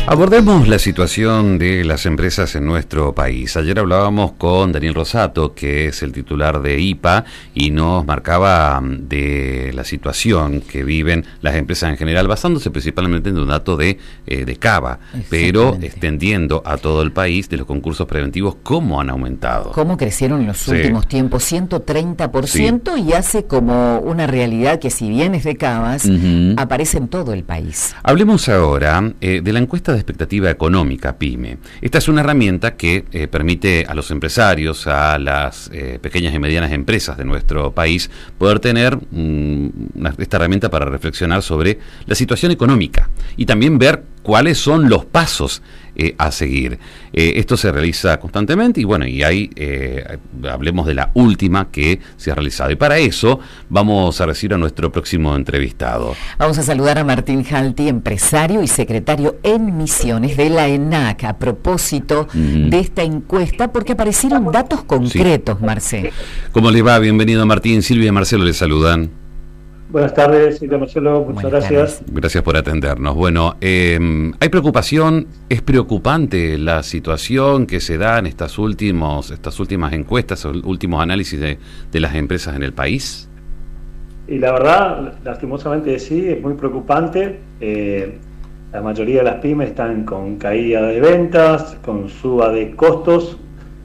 Abordemos la situación de las empresas en nuestro país. Ayer hablábamos con Daniel Rosato, que es el titular de IPA, y nos marcaba de la situación que viven las empresas en general, basándose principalmente en un dato de Cava, pero extendiendo a todo el país de los concursos preventivos, cómo han aumentado. Cómo crecieron en los últimos tiempos, 130%, y hace como una realidad que, si bien es de Cavas, aparece en todo el país. Hablemos ahora de la encuesta de expectativa económica, PYME. Esta es una herramienta que permite a los empresarios, a las pequeñas y medianas empresas de nuestro país, poder tener esta herramienta para reflexionar sobre la situación económica y también ver cuáles son los pasos a seguir. Esto se realiza constantemente y bueno, y ahí hablemos de la última que se ha realizado. Y para eso vamos a recibir a nuestro próximo entrevistado. Vamos a saludar a Martín Halti, empresario y secretario en Misiones de la ENAC, a propósito de esta encuesta, porque aparecieron datos concretos, Marcelo. ¿Cómo le va? Bienvenido, Martín. Silvia y Marcelo le saludan. Buenas tardes, Silvia, Marcelo, muchas gracias. Gracias por atendernos. Bueno, hay preocupación, es preocupante la situación que se da en estas últimas encuestas, últimos análisis de las empresas en el país. Y la verdad, lastimosamente sí, es muy preocupante. La mayoría de las pymes están con caída de ventas, con suba de costos,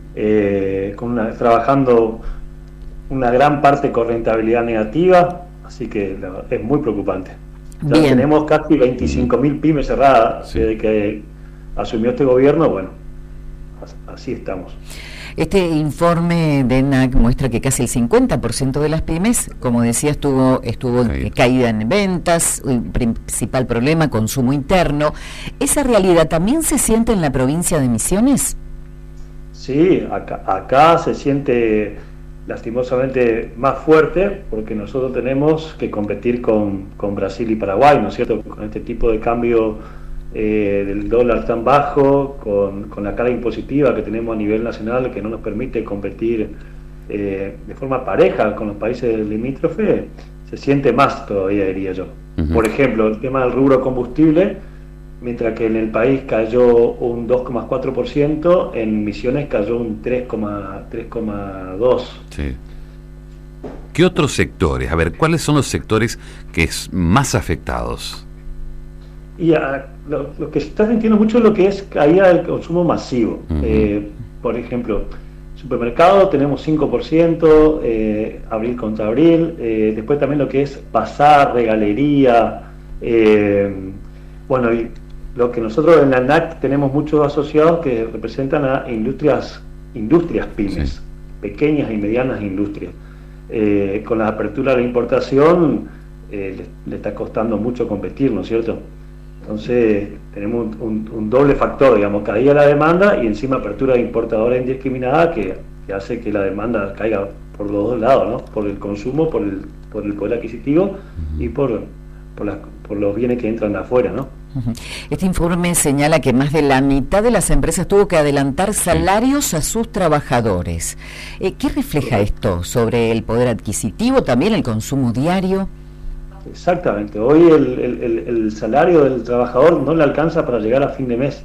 trabajando una gran parte con rentabilidad negativa. Así que es muy preocupante. Ya tenemos casi 25.000 pymes cerradas desde que asumió este gobierno. Bueno, así estamos. Este informe de ENAC muestra que casi el 50% de las pymes, como decía, estuvo caída en ventas, el principal problema, consumo interno. ¿Esa realidad también se siente en la provincia de Misiones? Sí, acá se siente lastimosamente más fuerte, porque nosotros tenemos que competir con Brasil y Paraguay, ¿no es cierto? Con este tipo de cambio del dólar tan bajo, con la carga impositiva que tenemos a nivel nacional, que no nos permite competir de forma pareja con los países limítrofes, se siente más todavía, diría yo. Por ejemplo, el tema del rubro combustible, mientras que en el país cayó un 2,4%, en Misiones cayó un 3,2%. Sí. ¿Qué otros sectores? A ver, ¿cuáles son los sectores que es más afectados? Y lo que se está sintiendo mucho es lo que es caída del consumo masivo. Por ejemplo, supermercado tenemos 5%, abril contra abril, después también lo que es bazar, regalería, bueno, y lo que nosotros en la ANAC tenemos muchos asociados que representan a industrias pymes, pequeñas y medianas industrias. Con la apertura de la importación le está costando mucho competir, ¿no es cierto? Entonces tenemos un doble factor, digamos, caída la demanda y encima apertura de importadora indiscriminada que hace que la demanda caiga por los dos lados, ¿no? Por el consumo, por el poder adquisitivo y por los bienes que entran de afuera, ¿no? Este informe señala que más de la mitad de las empresas tuvo que adelantar salarios a sus trabajadores. ¿Qué refleja esto sobre el poder adquisitivo, también el consumo diario? Exactamente. Hoy el salario del trabajador no le alcanza para llegar a fin de mes.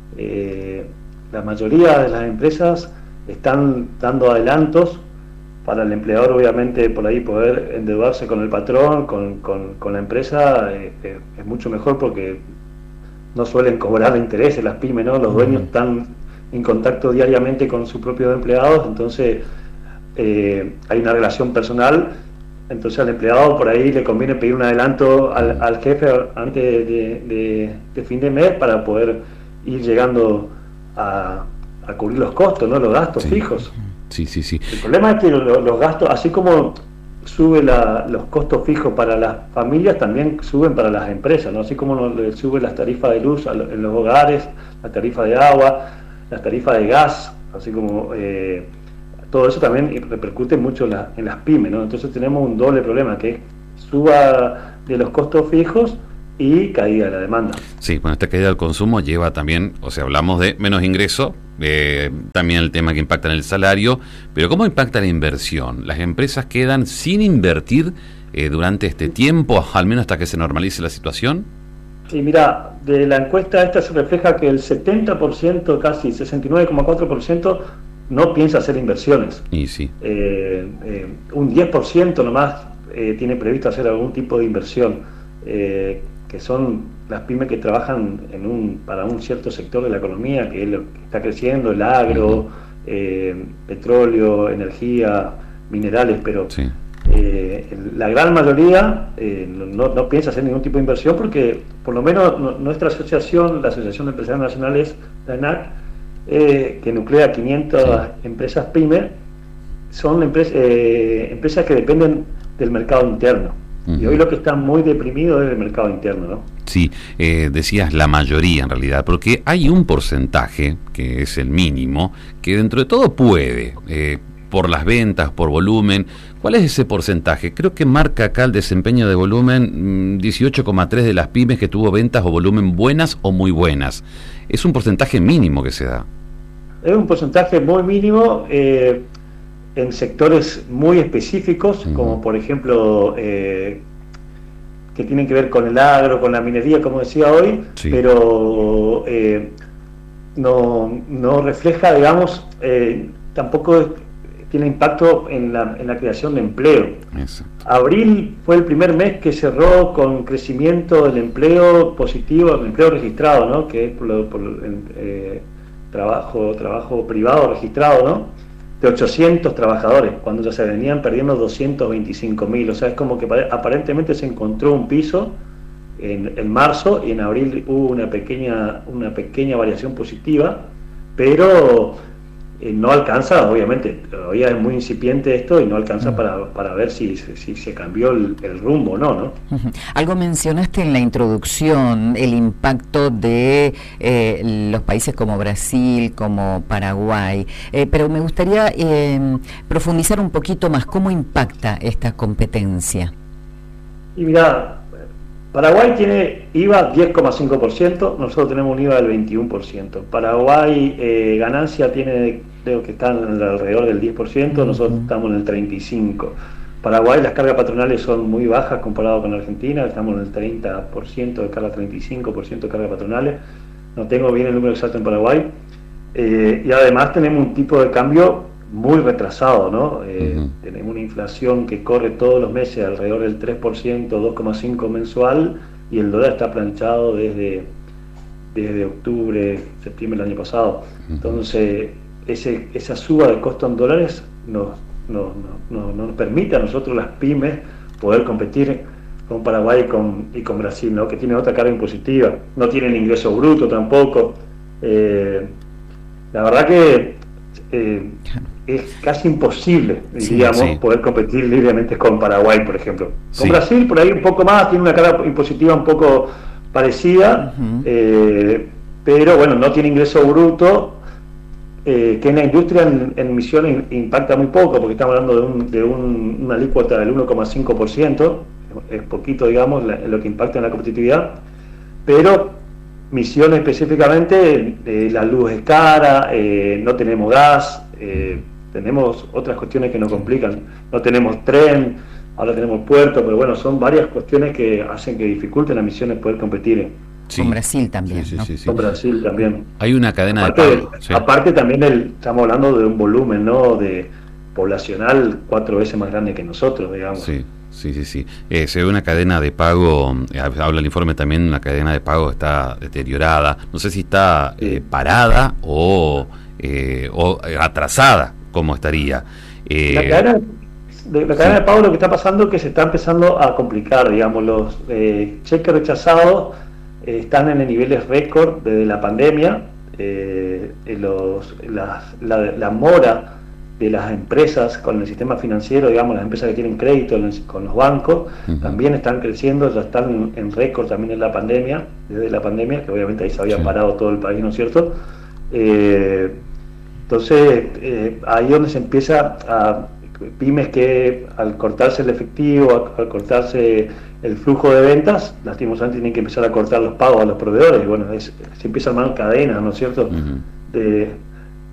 La mayoría de las empresas están dando adelantos para el empleador, obviamente, por ahí poder endeudarse con el patrón, con la empresa, es mucho mejor porque no suelen cobrar intereses las pymes, ¿no? Los dueños están en contacto diariamente con sus propios empleados, entonces hay una relación personal, entonces al empleado por ahí le conviene pedir un adelanto al jefe antes de fin de mes para poder ir llegando a cubrir los costos, ¿no? Los gastos fijos. Sí. El problema es que los gastos, así como sube los costos fijos para las familias, también suben para las empresas, ¿no? Así como suben las tarifas de luz en los hogares, la tarifa de agua, las tarifas de gas, así como todo eso también repercute mucho en las pymes, ¿no? Entonces tenemos un doble problema, que es suba de los costos fijos y caída de la demanda. Sí, bueno, esta caída del consumo lleva también, o sea, hablamos de menos ingreso, también el tema que impacta en el salario, pero ¿cómo impacta la inversión? ¿Las empresas quedan sin invertir durante este tiempo, al menos hasta que se normalice la situación? Y mira, de la encuesta esta se refleja que el 70%, casi 69,4%, no piensa hacer inversiones. Y sí. Un 10% nomás tiene previsto hacer algún tipo de inversión, que son las pymes que trabajan para un cierto sector de la economía, que es lo que está creciendo, el agro, petróleo, energía, minerales, pero Sí. La gran mayoría no piensa hacer ningún tipo de inversión porque, por lo menos, nuestra asociación, la Asociación de Empresarios Nacionales, la ENAC, que nuclea 500 empresas pymes, son empresas que dependen del mercado interno. Y hoy lo que está muy deprimido es el mercado interno, ¿no? Sí, decías la mayoría en realidad, porque hay un porcentaje, que es el mínimo, que dentro de todo puede, por las ventas, por volumen. ¿Cuál es ese porcentaje? Creo que marca acá el desempeño de volumen 18,3 de las pymes que tuvo ventas o volumen buenas o muy buenas. Es un porcentaje mínimo que se da. Es un porcentaje muy mínimo en sectores muy específicos, como por ejemplo que tienen que ver con el agro, con la minería, como decía hoy, pero no refleja, digamos, tampoco tiene impacto en la creación de empleo. Eso. Abril fue el primer mes que cerró con crecimiento del empleo positivo, el empleo registrado, ¿no? Que es trabajo privado registrado, ¿no? De 800 trabajadores, cuando ya se venían perdiendo 225.000. O sea, es como que aparentemente se encontró un piso en marzo, y en abril hubo una pequeña variación positiva, pero no alcanza, obviamente, todavía es muy incipiente esto y no alcanza para ver si se cambió el rumbo o no. Algo mencionaste en la introducción, el impacto de los países como Brasil, como Paraguay, pero me gustaría profundizar un poquito más. ¿Cómo impacta esta competencia? Y mira, Paraguay tiene IVA 10,5%, nosotros tenemos un IVA del 21%. Paraguay ganancia tiene, creo que están alrededor del 10%, nosotros estamos en el 35%. Paraguay, las cargas patronales son muy bajas comparado con Argentina, estamos en el 30% de carga, 35% de cargas patronales. No tengo bien el número exacto en Paraguay. Y además tenemos un tipo de cambio muy retrasado, ¿no? Tenemos una inflación que corre todos los meses alrededor del 3%, 2,5% mensual, y el dólar está planchado desde octubre, septiembre del año pasado. Entonces, esa suba de costo en dólares nos permite a nosotros, las pymes, poder competir con Paraguay y con Brasil, ¿no? Que tienen otra carga impositiva, no tienen ingreso bruto tampoco. La verdad que es casi imposible, diríamos, poder competir libremente con Paraguay, por ejemplo. Con Brasil, por ahí un poco más, tiene una carga impositiva un poco parecida, pero bueno, no tiene ingreso bruto, que en la industria en Misiones impacta muy poco, porque estamos hablando de una alícuota del 1,5%, es poquito, digamos, lo que impacta en la competitividad, pero Misiones específicamente, la luz es cara, no tenemos gas, tenemos otras cuestiones que nos complican, no tenemos tren, ahora tenemos puerto, pero bueno, son varias cuestiones que hacen que dificulten a Misiones poder competir. Con Brasil también, ¿no? Con Brasil también. Hay una cadena de pago. Aparte también estamos hablando de un volumen, ¿no?, de poblacional 4 veces más grande que nosotros, digamos. Sí. Se ve una cadena de pago, habla el informe también, una cadena de pago está deteriorada. No sé si está parada o atrasada, ¿cómo estaría? La cadena de pago, lo que está pasando es que se está empezando a complicar, digamos, los cheques rechazados están en niveles récord desde la pandemia, la mora de las empresas con el sistema financiero, digamos, las empresas que tienen crédito con los bancos, también están creciendo, ya están en récord también en la pandemia, desde la pandemia, que obviamente ahí se había parado todo el país, ¿no es cierto? Entonces, ahí donde se empieza a pymes que al cortarse el efectivo, al cortarse el flujo de ventas, lastimosamente tienen que empezar a cortar los pagos a los proveedores, y bueno, se empieza a armar cadenas, ¿no es cierto?,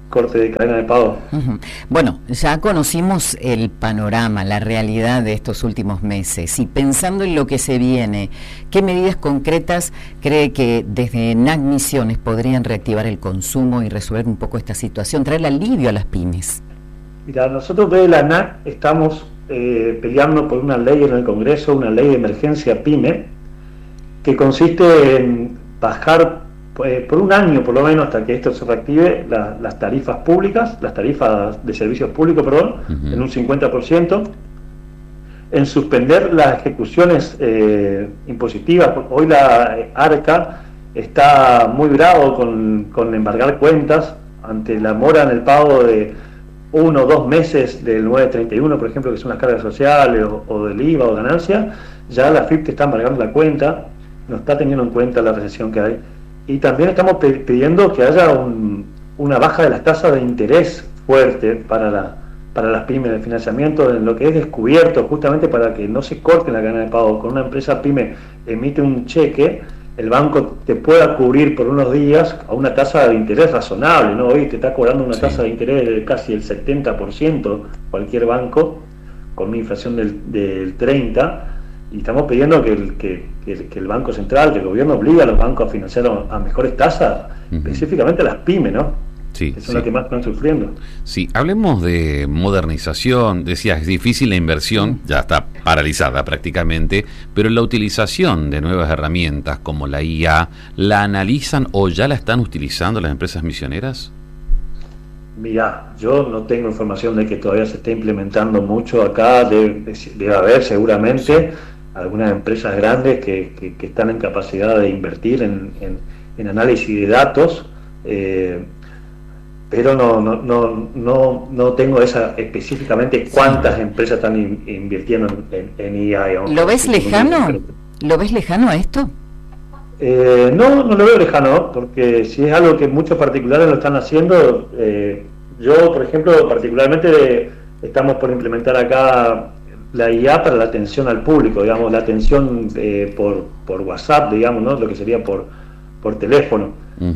corte de cadena de pago. Bueno, ya conocimos el panorama, la realidad de estos últimos meses, y pensando en lo que se viene, ¿qué medidas concretas cree que desde NAC Misiones podrían reactivar el consumo y resolver un poco esta situación, traer alivio a las pymes? Mira, nosotros desde la NAC estamos peleando por una ley en el Congreso, una ley de emergencia PYME, que consiste en bajar por un año por lo menos, hasta que esto se reactive, las tarifas públicas, las tarifas de servicios públicos, en un 50%, en suspender las ejecuciones impositivas. Hoy la ARCA está muy bravo con embargar cuentas ante la mora en el pago de 1 o 2 meses del 931, por ejemplo, que son las cargas sociales o del IVA o ganancia. Ya la FIP te está embargando la cuenta, no está teniendo en cuenta la recesión que hay. Y también estamos pidiendo que haya una baja de las tasas de interés fuerte para las pymes, de financiamiento en lo que es descubierto, justamente para que no se corte la cadena de pago. Con una empresa pyme emite un cheque, el banco te pueda cubrir por unos días a una tasa de interés razonable, ¿no? Hoy te está cobrando una tasa de interés de casi el 70%, cualquier banco, con una inflación del 30%, y estamos pidiendo que el Banco Central, que el gobierno obligue a los bancos a financiar a mejores tasas, específicamente a las pymes, ¿no? Sí, que son las que más están sufriendo. Sí, hablemos de modernización. Decías, es difícil la inversión, ya está paralizada prácticamente, pero la utilización de nuevas herramientas como la IA, ¿la analizan o ya la están utilizando las empresas misioneras? Mirá, yo no tengo información de que todavía se esté implementando mucho acá, debe haber seguramente algunas empresas grandes que están en capacidad de invertir en análisis de datos, pero no tengo esa específicamente cuántas empresas están invirtiendo en IA. ¿Lo ves lejano? ¿Lo ves lejano a esto? No lo veo lejano, porque si es algo que muchos particulares lo están haciendo. Yo, por ejemplo, particularmente estamos por implementar acá la IA para la atención al público, digamos, la atención por WhatsApp, digamos, ¿no? Lo que sería por teléfono,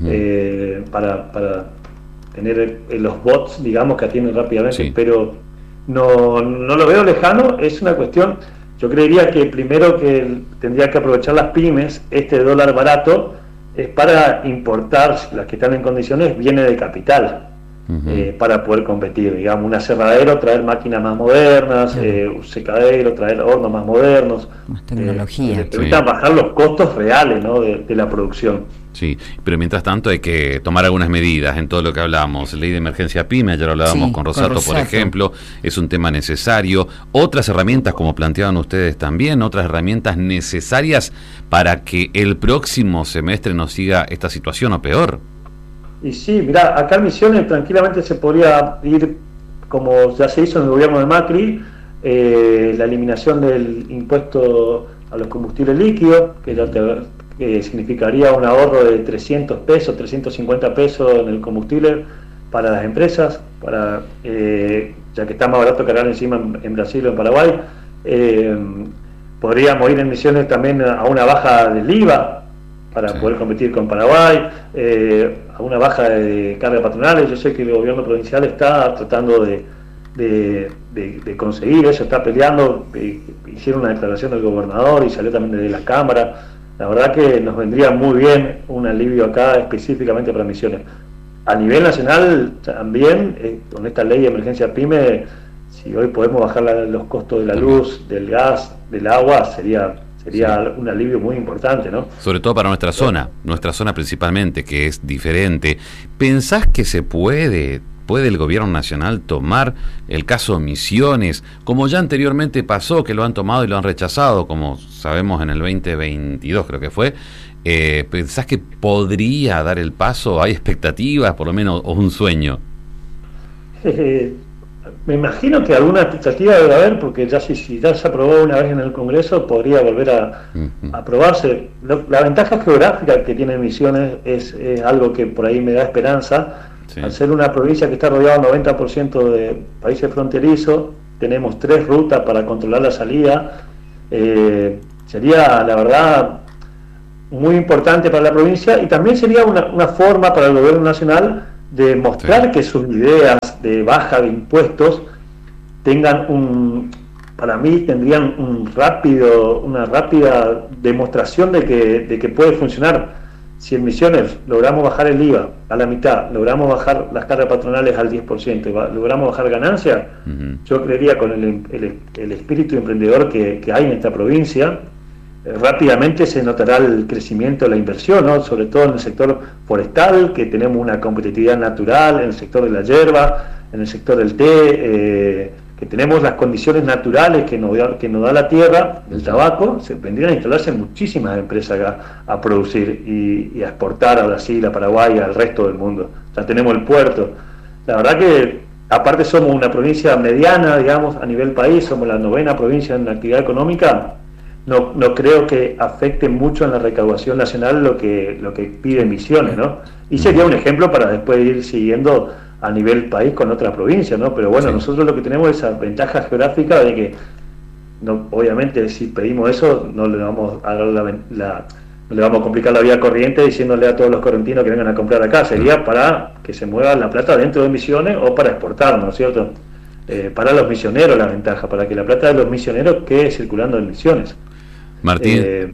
para tener los bots, digamos, que atienden rápidamente, pero no lo veo lejano. Es una cuestión, yo creería que primero que tendría que aprovechar las pymes, dólar barato, es para importar, las que están en condiciones, bienes de capital, para poder competir, digamos, un aserradero, traer máquinas más modernas, un secadero, traer hornos más modernos, más tecnología, que permitan bajar los costos reales, ¿no? de la producción. Sí, pero mientras tanto hay que tomar algunas medidas en todo lo que hablamos. Ley de emergencia PYME, ayer hablábamos con Rosato, por ejemplo, es un tema necesario. Otras herramientas, como planteaban ustedes también, otras herramientas necesarias para que el próximo semestre no siga esta situación o peor. Y sí, mirá, acá en Misiones tranquilamente se podría ir, como ya se hizo en el gobierno de Macri, la eliminación del impuesto a los combustibles líquidos, que significaría un ahorro de 300 pesos, 350 pesos en el combustible para las empresas, ya que está más barato cargar encima en Brasil o en Paraguay. Podríamos ir en Misiones también a una baja del IVA para poder competir con Paraguay, a una baja de cargas patronales. Yo sé que el gobierno provincial está tratando de conseguir eso, está peleando. Hicieron una declaración del gobernador y salió también desde la Cámara. La verdad que nos vendría muy bien un alivio acá específicamente para Misiones. A nivel nacional también, con esta ley de emergencia PYME, si hoy podemos bajar los costos de la luz, del gas, del agua, sería un alivio muy importante, ¿no? Sobre todo para nuestra zona principalmente, que es diferente. ¿Pensás que se puede el gobierno nacional tomar el caso Misiones, como ya anteriormente pasó, que lo han tomado y lo han rechazado, como sabemos en el 2022 creo que fue? ¿Pensás que podría dar el paso? ¿Hay expectativas, por lo menos, o un sueño? Me imagino que alguna expectativa debe haber, porque si ya se aprobó una vez en el Congreso, podría volver a aprobarse. La ventaja geográfica que tiene Misiones es algo que por ahí me da esperanza. Al ser una provincia que está rodeada 90% de países fronterizos, tenemos 3 rutas para controlar la salida. Sería, la verdad, muy importante para la provincia, y también sería una forma para el gobierno nacional de mostrar que sus ideas de baja de impuestos para mí tendrían una rápida demostración de que puede funcionar. Si en Misiones logramos bajar el IVA a la mitad, logramos bajar las cargas patronales al 10%, logramos bajar ganancias, yo creería con el espíritu emprendedor que hay en esta provincia, rápidamente se notará el crecimiento de la inversión, ¿no? Sobre todo en el sector forestal, que tenemos una competitividad natural, en el sector de la yerba, en el sector del té, que tenemos las condiciones naturales que nos da la tierra, el tabaco. Se vendrían a instalarse muchísimas empresas acá a producir y a exportar a Brasil, a Paraguay, al resto del mundo. Ya tenemos el puerto. La verdad que, aparte somos una provincia mediana, digamos, a nivel país, somos la 9ª provincia en actividad económica. No creo que afecte mucho en la recaudación nacional lo que pide Misiones, ¿no? Y sería un ejemplo para después ir siguiendo a nivel país con otras provincias, ¿no? Pero bueno, nosotros lo que tenemos es esa ventaja geográfica de que, obviamente, si pedimos eso, no le vamos a dar no le vamos a complicar la vida corriente diciéndole a todos los correntinos que vengan a comprar acá. Sería para que se mueva la plata dentro de Misiones o para exportar, ¿no es cierto? Para los misioneros la ventaja, para que la plata de los misioneros quede circulando en Misiones. Martín,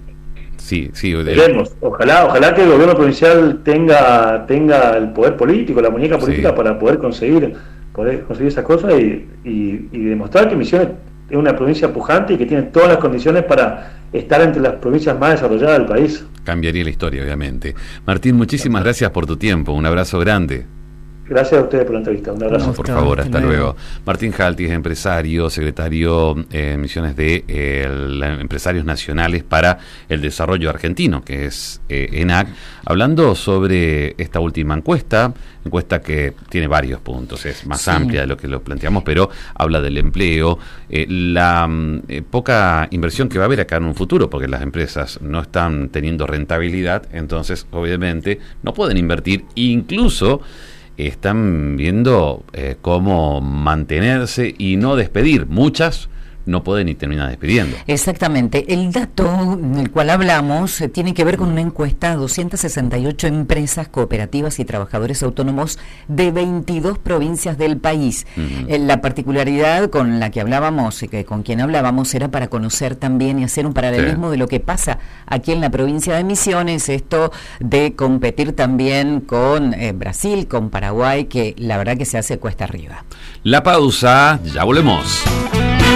veremos. Ojalá que el gobierno provincial tenga el poder político, la muñeca política para poder conseguir esas cosas y demostrar que Misiones es una provincia pujante y que tiene todas las condiciones para estar entre las provincias más desarrolladas del país. Cambiaría la historia, obviamente. Martín, muchísimas gracias por tu tiempo. Un abrazo grande. Gracias a ustedes por la entrevista. Un abrazo. Por favor, hasta luego. Martín Jalti es empresario, secretario en misiones de Empresarios Nacionales para el Desarrollo Argentino, que es ENAC, hablando sobre esta última encuesta que tiene varios puntos, es más amplia de lo que lo planteamos, pero habla del empleo, la poca inversión que va a haber acá en un futuro, porque las empresas no están teniendo rentabilidad, entonces obviamente no pueden invertir, incluso están viendo cómo mantenerse y no despedir. Muchas no pueden ni terminar despidiendo. Exactamente. El dato del cual hablamos tiene que ver con una encuesta a 268 empresas, cooperativas y trabajadores autónomos de 22 provincias del país. La particularidad con la que hablábamos, con quien hablábamos, era para conocer también y hacer un paralelismo de lo que pasa aquí en la provincia de Misiones, esto de competir también con Brasil, con Paraguay, que la verdad que se hace cuesta arriba. La pausa, ya volvemos.